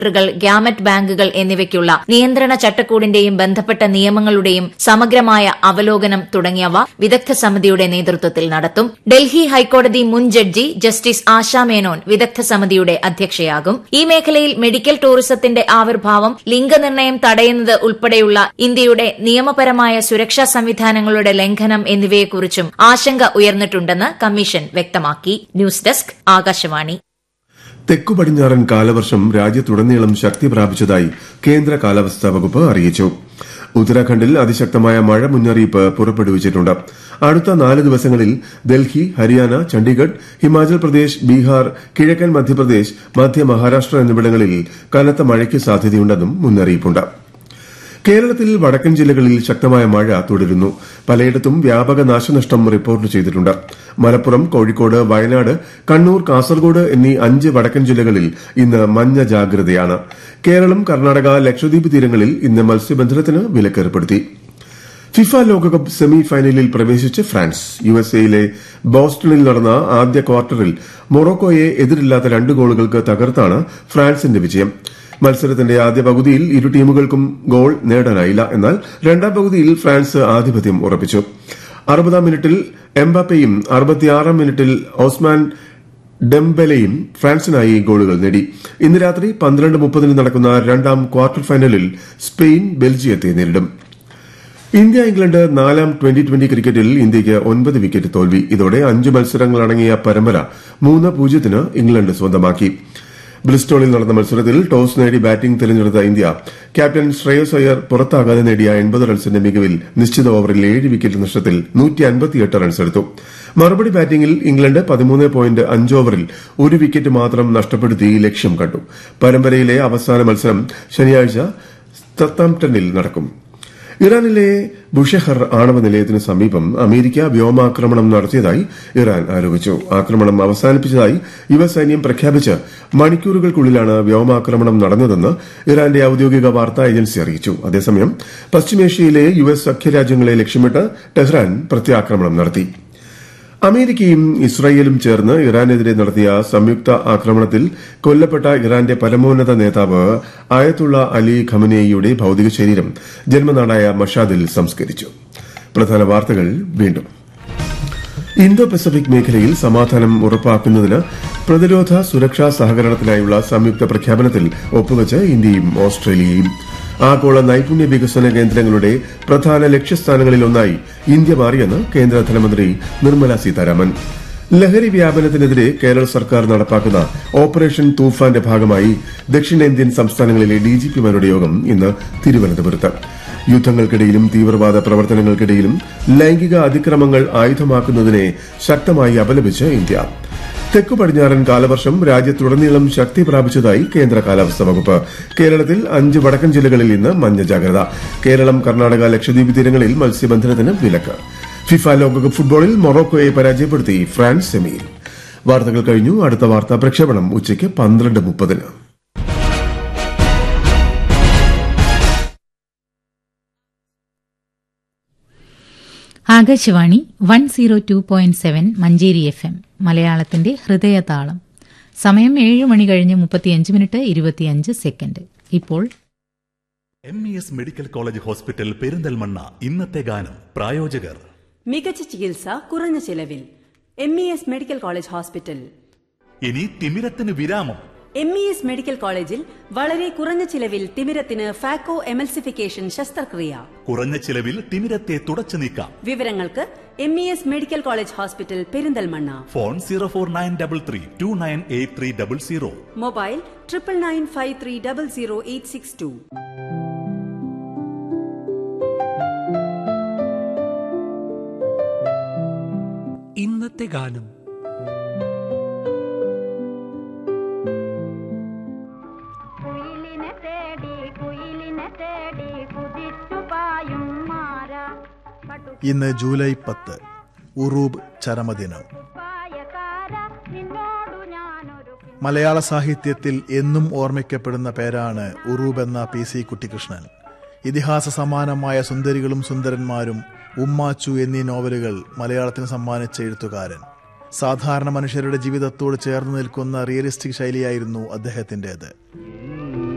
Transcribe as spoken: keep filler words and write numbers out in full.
കൾ ഗ്യാമറ്റ് ബാങ്കുകൾ എന്നിവയ്ക്കുള്ള നിയന്ത്രണ ചട്ടക്കൂടിന്റെയും ബന്ധപ്പെട്ട നിയമങ്ങളുടെയും സമഗ്രമായ അവലോകനം തുടങ്ങിയവ വിദഗ്ധ സമിതിയുടെ നേതൃത്വത്തിൽ നടത്തും. ഡൽഹി ഹൈക്കോടതി മുൻ ജഡ്ജി ജസ്റ്റിസ് ആശാ മേനോൻ വിദഗ്ധ സമിതിയുടെ അധ്യക്ഷയാകും. ഈ മേഖലയിൽ മെഡിക്കൽ ടൂറിസത്തിന്റെ ആവിർഭാവം, ലിംഗനിർണ്ണയം തടയുന്നത് ഉൾപ്പെടെയുള്ള ഇന്ത്യയുടെ നിയമപരമായ സുരക്ഷാ സംവിധാനങ്ങളുടെ ലംഘനം എന്നിവയെക്കുറിച്ചും ആശങ്ക ഉയർന്നിട്ടുണ്ടെന്ന് കമ്മീഷൻ വ്യക്തമാക്കി. News desk Akashvani. തെക്കു പടിഞ്ഞാറൻ കാലവർഷം രാജ്യത്തുടനീളം ശക്തി പ്രാപിച്ചതായി കേന്ദ്ര കാലാവസ്ഥാ വകുപ്പ് അറിയിച്ചു. ഉത്തരാഖണ്ഡിൽ അതിശക്തമായ മഴ മുന്നറിയിപ്പ് പുറപ്പെടുവിച്ചിട്ടുണ്ട്. അടുത്ത നാല് ദിവസങ്ങളിൽ ഡൽഹി, ഹരിയാന, ചണ്ഡീഗഡ്, ഹിമാചൽ പ്രദേശ്, ബീഹാർ, കിഴക്കൻ മധ്യപ്രദേശ്, മധ്യ മഹാരാഷ്ട്ര എന്നിവിടങ്ങളിൽ കനത്ത മഴയ്ക്ക് സാധ്യതയുണ്ടെന്നും മുന്നറിയിപ്പുണ്ട്. കേരളത്തിൽ വടക്കൻ ജില്ലകളിൽ ശക്തമായ മഴ തുടരുന്നു. പലയിടത്തും വ്യാപക നാശനഷ്ടം റിപ്പോർട്ട് ചെയ്തിട്ടുണ്ട്. മലപ്പുറം, കോഴിക്കോട്, വയനാട്, കണ്ണൂർ, കാസർഗോഡ് എന്നീ അഞ്ച് വടക്കൻ ജില്ലകളിൽ ഇന്ന് മഞ്ഞ ജാഗ്രതയാണ്. കേരളം, കർണാടക, ലക്ഷദ്വീപ് തീരങ്ങളിൽ ഇന്ന് മത്സ്യബന്ധനത്തിന് വിലക്കേർപ്പെടുത്തി. ഫിഫ ലോകകപ്പ് സെമി ഫൈനലിൽ പ്രവേശിച്ച് ഫ്രാൻസ്. യുഎസ്എയിലെ ബോസ്റ്റണിൽ നടന്ന ആദ്യ ക്വാർട്ടറിൽ മൊറോക്കോയെ എതിരില്ലാത്ത രണ്ട് ഗോളുകൾക്ക് തകർത്താണ് ഫ്രാൻസിന്റെ വിജയം. മത്സരത്തിന്റെ ആദ്യ പകുതിയിൽ ഇരു ടീമുകൾക്കും ഗോൾ നേടാനായില്ല. എന്നാൽ രണ്ടാം പകുതിയിൽ ഫ്രാൻസ് ആധിപത്യം ഉറപ്പിച്ചു. അറുപതാം മിനിറ്റിൽ എംബാപ്പയും അറുപത്തിയാറാം മിനിറ്റിൽ ഓസ്മാൻ ഡെംബെലയും ഫ്രാൻസിനായി ഗോളുകൾ നേടി. ഇന്ന് രാത്രി പന്ത്രണ്ട് മുപ്പതിന് നടക്കുന്ന രണ്ടാം ക്വാർട്ടർ ഫൈനലിൽ സ്പെയിൻ ബെൽജിയത്തെ നേരിടും. ഇന്ത്യ ഇംഗ്ലണ്ട് നാലാം ട്വന്റി ട്വന്റി ക്രിക്കറ്റിൽ ഇന്ത്യയ്ക്ക് ഒൻപത് വിക്കറ്റ് തോൽവി. ഇതോടെ അഞ്ച് മത്സരങ്ങളടങ്ങിയ പരമ്പര മൂന്ന് പൂജ്യത്തിന് ഇംഗ്ലണ്ട് സ്വന്തമാക്കി. ബ്രിസ്റ്റോളിൽ നടന്ന മത്സരത്തിൽ ടോസ് നേടി ബാറ്റിംഗ് തെരഞ്ഞെടുത്ത ഇന്ത്യ ക്യാപ്റ്റൻ ശ്രേയസ് അയ്യർ പുറത്താകാതെ നേടിയ എൺപത് റൺസിന്റെ മികവിൽ നിശ്ചിത ഓവറിൽ ഏഴ് വിക്കറ്റ് നഷ്ടത്തിൽ നൂറ്റി അൻപത്തിയെട്ട് റൺസ് എടുത്തു. മറുപടി ബാറ്റിംഗിൽ ഇംഗ്ലണ്ട് പതിമൂന്ന് പോയിന്റ് അഞ്ച് ഓവറിൽ ഒരു വിക്കറ്റ് മാത്രം നഷ്ടപ്പെടുത്തി ലക്ഷ്യം കണ്ടു. പരമ്പരയിലെ അവസാന മത്സരം ശനിയാഴ്ച സത്താംപ്ടണിൽ നടക്കും. ഇറാനിലെ ബുഷെഹർ ആണവ നിലയത്തിന് സമീപം അമേരിക്ക വ്യോമാക്രമണം നടത്തിയതായി ഇറാൻ ആരോപിച്ചു. ആക്രമണം അവസാനിപ്പിച്ചതായി യുഎസ് സൈന്യം പ്രഖ്യാപിച്ച് മണിക്കൂറുകൾക്കുള്ളിലാണ് വ്യോമാക്രമണം നടന്നതെന്ന് ഇറാന്റെ ഔദ്യോഗിക വാർത്താ ഏജൻസി അറിയിച്ചു. അതേസമയം പശ്ചിമേഷ്യയിലെ യുഎസ് സഖ്യരാജ്യങ്ങളെ ലക്ഷ്യമിട്ട് ടെഹ്റാൻ പ്രത്യാക്രമണം നടത്തി. അമേരിക്കയും ഇസ്രായേലും ചേർന്ന് ഇറാനെതിരെ നടത്തിയ സംയുക്ത ആക്രമണത്തിൽ കൊല്ലപ്പെട്ട ഇറാന്റെ പരമോന്നത നേതാവ് അയത്തുള്ള അലി ഖമനേയിയുടെ ഭൌതിക ശരീരം ജന്മനാടായ മഷാദിൽ സംസ്കരിച്ചു. പ്രധാന വാർത്തകൾ വീണ്ടും. ഇന്തോ പസഫിക് മേഖലയിൽ സമാധാനം ഉറപ്പാക്കുന്നതിന് പ്രതിരോധ സുരക്ഷാ സഹകരണത്തിനായുള്ള സംയുക്ത പ്രഖ്യാപനത്തിൽ ഒപ്പുവച്ച് ഇന്ത്യയും ഓസ്ട്രേലിയയും. ആഗോള നൈപുണ്യ വികസന കേന്ദ്രങ്ങളുടെ പ്രധാന ലക്ഷ്യസ്ഥാനങ്ങളിലൊന്നായി ഇന്ത്യ മാറിയെന്ന് കേന്ദ്ര ധനമന്ത്രി നിർമ്മല സീതാരാമൻ. ലഹരി വ്യാപനത്തിനെതിരെ കേരള സർക്കാർ നടപ്പാക്കുന്ന ഓപ്പറേഷൻ തൂഫാന്റെ ഭാഗമായി ദക്ഷിണേന്ത്യൻ സംസ്ഥാനങ്ങളിലെ ഡിജിപിമാരുടെ യോഗം ഇന്ന് തിരുവനന്തപുരത്ത്. യുദ്ധങ്ങൾക്കിടയിലും തീവ്രവാദ പ്രവർത്തനങ്ങൾക്കിടയിലും ലൈംഗിക അതിക്രമങ്ങൾ ആയുധമാക്കുന്നതിനെ ശക്തമായി അപലപിച്ച് ഇന്ത്യ. തെക്കു പടിഞ്ഞാറൻ കാലവർഷം രാജ്യത്തുടനീളം ശക്തി പ്രാപിച്ചതായി കേന്ദ്ര കാലാവസ്ഥാ വകുപ്പ്. കേരളത്തിൽ അഞ്ച് വടക്കൻ ജില്ലകളിൽ ഇന്ന് മഞ്ഞ ജാഗ്രത. കേരളം, കർണാടക, ലക്ഷദ്വീപ് തീരങ്ങളിൽ മത്സ്യബന്ധനത്തിന് വിലക്ക്. ഫിഫ ലോകകപ്പ് ഫുട്ബോളിൽ മൊറോക്കോയെ പരാജയപ്പെടുത്തി ഫ്രാൻസ് സെമിയിൽ. വാർത്തകൾ കഴിഞ്ഞു. അടുത്ത വാർത്താ പ്രക്ഷേപണം ഉച്ചയ്ക്ക് പന്ത്രണ്ട് മുപ്പതിന്. Akashvani one zero two point seven Manjeri F M മലയാളത്തിന്റെ ഹൃദയതാളം. സമയം ഏഴ് മണി കഴിഞ്ഞ് മുപ്പത്തിയഞ്ച് മിനിറ്റ് ഇരുപത്തിയഞ്ച് സെക്കൻഡ്. ഇപ്പോൾ M E S medical college hospital Perinthalmanna ഇന്നത്തെ ഗാനം. പ്രായോജകർ മികച്ച ചികിത്സ കുറഞ്ഞ ചിലവിൽ. M E S medical college hospital. ഇനി തിമിരത്തിന് വിരാമം. എം ഇ എസ് മെഡിക്കൽ കോളേജിൽ വളരെ കുറഞ്ഞ ചിലവിൽ തിമിരത്തിന് ഫാക്കോ എമൽസിഫിക്കേഷൻ ശസ്ത്രക്രിയ. കുറഞ്ഞ ചിലവിൽ തിമിരത്തെ തുടച്ചു നീക്കാം. വിവരങ്ങൾക്ക് M E S medical college hospital Perinthalmanna. Phone zero four nine double three to nine eight three double zero. Mobile triple nine five three double zero eight six to. ഇന്നത്തെ ഗാനം. ഇന്ന് ജൂലൈ പത്ത്, ഉറൂബ് ചരമദിനം. മലയാള സാഹിത്യത്തിൽ എന്നും ഓർമ്മിക്കപ്പെടുന്ന പേരാണ് ഉറൂബ് എന്ന പി സി കുട്ടിക്കൃഷ്ണൻ. ഇതിഹാസ സമാനമായ സുന്ദരികളും സുന്ദരന്മാരും, ഉമ്മാച്ചു എന്നീ നോവലുകൾ മലയാളത്തിന് സമ്മാനിച്ച എഴുത്തുകാരൻ. സാധാരണ മനുഷ്യരുടെ ജീവിതത്തോട് ചേർന്ന് നിൽക്കുന്ന റിയലിസ്റ്റിക് ശൈലിയായിരുന്നു അദ്ദേഹത്തിൻ്റേത്.